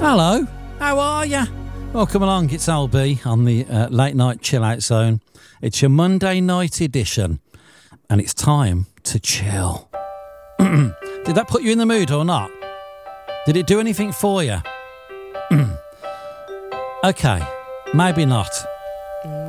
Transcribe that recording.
Hello, how are ya? Welcome along, it's LB on the Late Night Chill Out Zone. It's your Monday night edition, and it's time to chill. Did that put you in the mood or not? Did it do anything for you? Okay, maybe not.